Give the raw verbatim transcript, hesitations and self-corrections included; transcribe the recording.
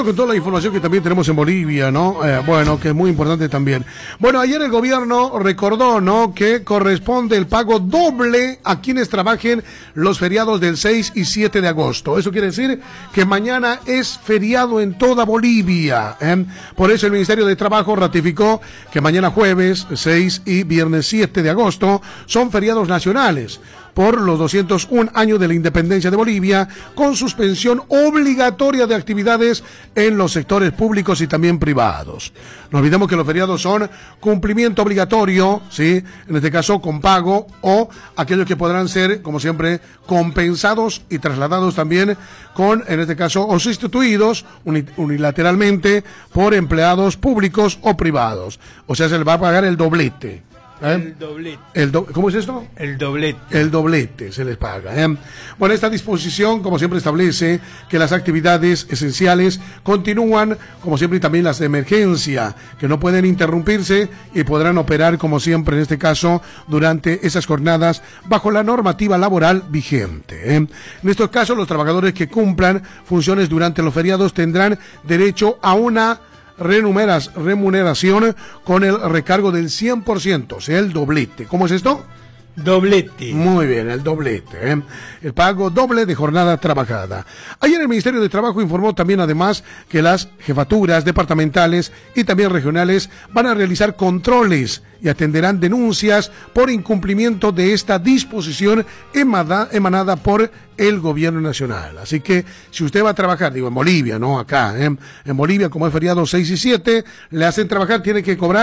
con toda la información que también tenemos en Bolivia, ¿no? Eh, bueno, que es muy importante también. Bueno, ayer el gobierno recordó, ¿no?, que corresponde el pago doble a quienes trabajen los feriados del seis y siete de agosto. Eso quiere decir que mañana es feriado en toda Bolivia, ¿eh? Por eso el Ministerio de Trabajo ratificó que mañana jueves seis y viernes siete de agosto son feriados nacionales por los doscientos un años de la independencia de Bolivia, con suspensión obligatoria de actividades en los sectores públicos y también privados. No olvidemos que los feriados son cumplimiento obligatorio, ¿sí?, en este caso con pago, o aquellos que podrán ser, como siempre, compensados y trasladados también con, en este caso, o sustituidos unilateralmente por empleados públicos o privados. O sea, se les va a pagar el doblete. ¿Eh? El doblete. El do... ¿Cómo es esto? El doblete. El doblete se les paga. ¿eh? Bueno, esta disposición, como siempre, establece que las actividades esenciales continúan, como siempre, y también las de emergencia, que no pueden interrumpirse y podrán operar, como siempre, en este caso, durante esas jornadas, bajo la normativa laboral vigente. ¿eh? En estos casos, los trabajadores que cumplan funciones durante los feriados tendrán derecho a una remuneración con el recargo del cien por ciento, o sea, el doblete. ¿Cómo es esto? Doblete. Muy bien, el doblete, ¿eh? El pago doble de jornada trabajada. Ayer el Ministerio de Trabajo informó también, además, que las jefaturas departamentales y también regionales van a realizar controles y atenderán denuncias por incumplimiento de esta disposición emanada, emanada por el gobierno nacional. Así que, si usted va a trabajar, digo, en Bolivia, no acá, ¿eh? En Bolivia, como es feriado seis y siete, le hacen trabajar, tiene que cobrar